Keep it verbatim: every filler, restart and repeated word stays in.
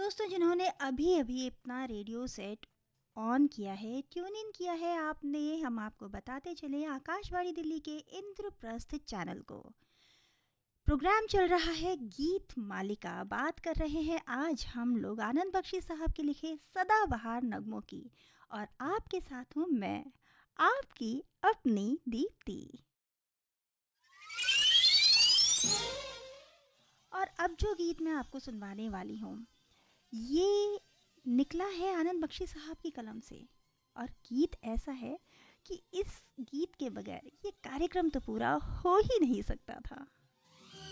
दोस्तों, जिन्होंने अभी अभी अपना रेडियो सेट ऑन किया है, ट्यून इन किया है आपने, हम आपको बताते चले आकाशवाणी दिल्ली के इंद्रप्रस्थ चैनल को। प्रोग्राम चल रहा है गीत मालिका। बात कर रहे हैं आज हम लोग आनंद बख्शी साहब के लिखे सदाबहार नगमों की, और आपके साथ हूँ मैं, आपकी अपनी दीप्ति। और अब जो गीत मैं आपको सुनवाने वाली हूँ, ये निकला है आनंद बख्शी साहब की कलम से। और गीत ऐसा है कि इस गीत के बगैर ये कार्यक्रम तो पूरा हो ही नहीं सकता था।